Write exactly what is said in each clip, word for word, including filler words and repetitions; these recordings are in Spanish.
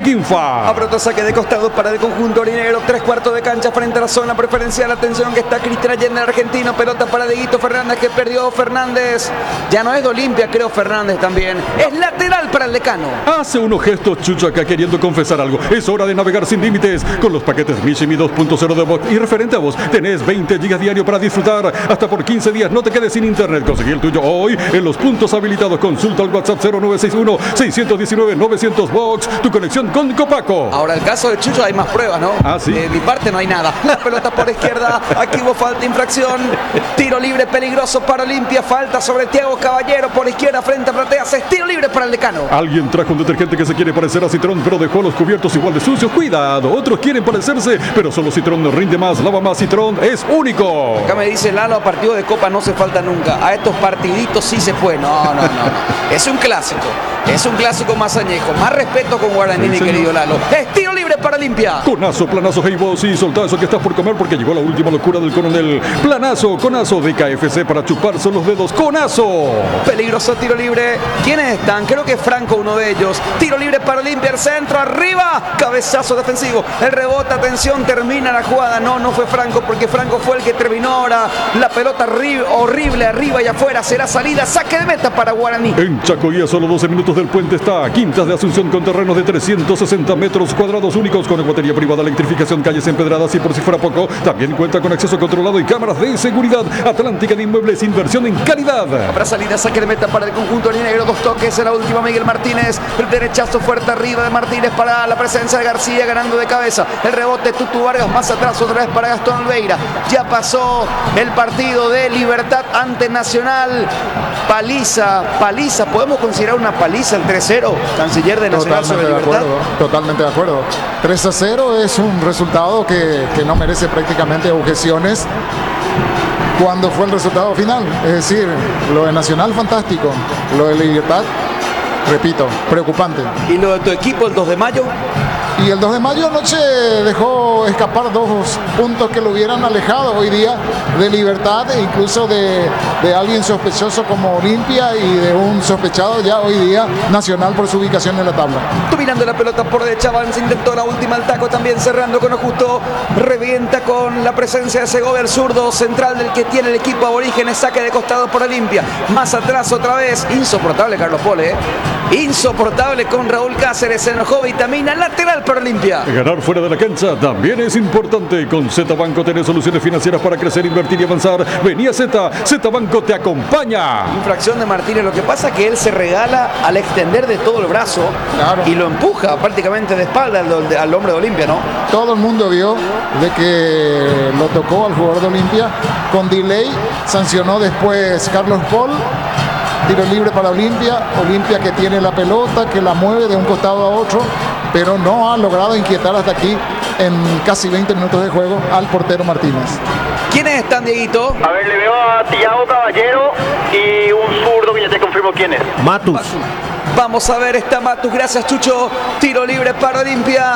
Chiquinfa. Abrota saque de costado para el conjunto orinegro. Tres cuartos de cancha frente a la zona preferencial. Atención que está Cristian Allende, el argentino. Pelota para Dieguito Fernández que perdió Fernández. Ya no es de Olimpia, creo Fernández también. Es lateral para el Decano. Hace unos gestos Chucho acá queriendo confesar algo. Es hora de navegar sin límites con los paquetes Mishimi dos punto cero de Vox. Y referente a vos, tenés veinte gigas diario para disfrutar hasta por quince días. No te quedes sin internet. Conseguí el tuyo hoy en los puntos habilitados. Consulta al WhatsApp cero nueve seis uno, seis uno nueve, nueve cero cero Vox. Tu conexión con Copaco. Ahora el caso de Chucho hay más pruebas, ¿no? Ah, sí. De mi parte no hay nada. La pelota por izquierda. Aquí hubo falta, infracción. Tiro libre peligroso para Olimpia. Falta sobre Thiago Caballero por izquierda frente a Plateas. Es tiro libre para el Decano. Alguien trajo un detergente que se quiere parecer a Citrón, pero dejó los cubiertos igual de sucios. Cuidado, otros quieren parecerse, pero solo Citrón no rinde más, lava más. Citrón es único. Acá me dice Lalo, a partidos de Copa no se falta nunca. A estos partiditos sí se fue. No, no, no, no. Es un clásico. Es un clásico más añejo. Más respeto con Guaraní, sí, mi querido Lalo. Es tiro libre para Olimpia. Conazo, planazo, hey vos, y soltá eso que estás por comer porque llegó la última locura del coronel. Planazo, conazo de K F C para chuparse los dedos. Conazo. Peligroso tiro libre. ¿Quiénes están? Creo que Franco, uno de ellos. Tiro libre para Olimpia, el centro, arriba. Cabezazo defensivo. El rebote, atención, termina la jugada. No, no fue Franco porque Franco fue el que terminó ahora. La pelota horrible, arriba y afuera. Será salida, saque de meta para Guaraní. En Chacoía, solo doce minutos del puente está Quintas de Asunción con terrenos de trescientos sesenta metros cuadrados únicos con batería privada, electrificación, calles empedradas y por si fuera poco, también cuenta con acceso controlado y cámaras de seguridad. Atlántica de Inmuebles, inversión en calidad. Habrá salida, saque de meta para el conjunto orinegro. Dos toques en la última, Miguel Martínez. El derechazo fuerte arriba de Martínez para la presencia de García ganando de cabeza. El rebote, Tutu Vargas más atrás, otra vez para Gastón Alveira. Ya pasó el partido de Libertad ante Nacional. Paliza, paliza, ¿podemos considerar una paliza el tres cero, canciller de Nacional Totalmente sobre de Libertad? Acuerdo, totalmente de acuerdo. tres a cero es un resultado que, que no merece prácticamente objeciones cuando fue el resultado final. Es decir, lo de Nacional fantástico, lo de Libertad, repito, preocupante. ¿Y lo de tu equipo el dos de mayo? Y el dos de mayo anoche dejó escapar dos puntos que lo hubieran alejado hoy día de Libertad e incluso de, de alguien sospechoso como Olimpia y de un sospechado ya hoy día Nacional por su ubicación en la tabla. Dominando la pelota por derecha, avanza, intentó la última al taco, también cerrando con lo justo, revienta con la presencia de Segovia, el zurdo central del que tiene el equipo aborígenes, saque de costado por Olimpia, más atrás otra vez, insoportable Carlos Pole, ¿eh? Insoportable con Raúl Cáceres, se enojó Vitamina, lateral para Olimpia. Ganar fuera de la cancha también es importante. Con Z Banco tenés soluciones financieras para crecer, invertir y avanzar. Vení a Z, Z Banco te acompaña. Infracción de Martínez, lo que pasa es que él se regala al extender de todo el brazo, claro, y lo empuja prácticamente de espalda al, al hombre de Olimpia, ¿no? Todo el mundo vio de que lo tocó al jugador de Olimpia con delay, sancionó después Carlos Paul. Tiro libre para Olimpia, Olimpia que tiene la pelota, que la mueve de un costado a otro, pero no ha logrado inquietar hasta aquí en casi veinte minutos de juego al portero Martínez. ¿Quiénes están, Dieguito? A ver, le veo a Thiago Caballero y un zurdo, que ya te confirmo quién es. Matus. Vamos a ver, está Matus, gracias Chucho. Tiro libre para Olimpia.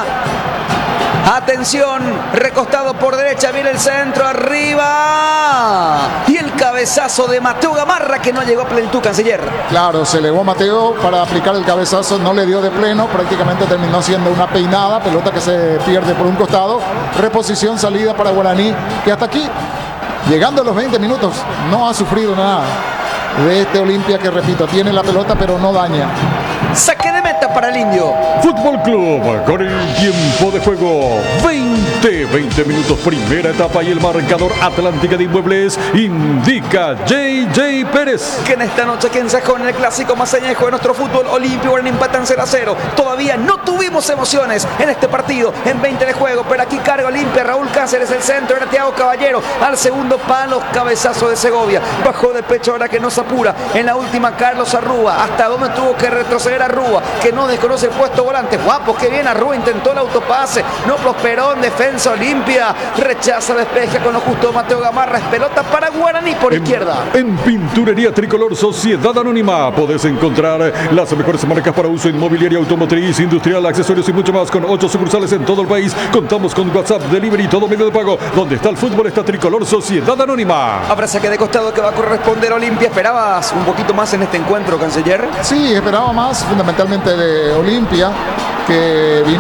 Atención, recostado por derecha, viene el centro, arriba. Y el cabezazo de Mateo Gamarra que no llegó a plenitud, canciller. Claro, se elevó Mateo para aplicar el cabezazo, no le dio de pleno, prácticamente terminó siendo una peinada, pelota que se pierde por un costado. Reposición, salida para Guaraní, que hasta aquí, llegando a los veinte minutos, no ha sufrido nada de este Olimpia que, repito, tiene la pelota pero no daña. Saque de meta para el Indio. Fútbol Club con el tiempo de juego veinte, veinte minutos, primera etapa y el marcador. Atlántica de Inmuebles indica J J Pérez. Que en esta noche aquí en Sajón, en el clásico más añejo de nuestro fútbol, Olimpia y Guaraní empatan cero a cero. Todavía no tuvimos emociones en este partido en veinte de juego, pero aquí carga Olimpia, Raúl Cáceres, el centro, era Thiago Caballero, al segundo palo, cabezazo de Segovia, bajó de pecho ahora que no se apura, en la última Carlos Arrúa, hasta donde tuvo que retroceder Arrúa, que no desconoce el puesto volante. Guapo, que bien Arrúa, intentó el autopase, no prosperó en defensa. Olimpia rechaza, despeja con lo justo Mateo Gamarra, es pelota para Guaraní por en, izquierda. En Pinturería Tricolor Sociedad Anónima podés encontrar las mejores marcas para uso inmobiliario, automotriz, industrial, accesorios y mucho más, con ocho sucursales en todo el país. Contamos con WhatsApp, delivery y todo medio de pago. Donde está el fútbol está Tricolor Sociedad Anónima. Habrá saque de costado que va a corresponder a Olimpia. ¿Esperabas un poquito más en este encuentro, canciller? Sí, esperaba más fundamentalmente de Olimpia, que vino